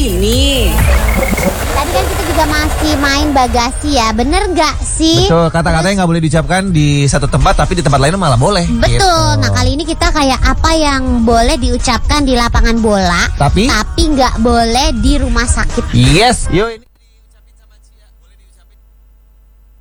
ini. Tadi kan kita juga masih main bagasi ya, bener gak sih? Betul, kata-kata yang nggak boleh diucapkan di satu tempat tapi di tempat lain malah boleh. Betul. Gitu. Nah kali ini kita kayak apa yang boleh diucapkan di lapangan bola, Tapi nggak boleh di rumah sakit. yes, yuk ini.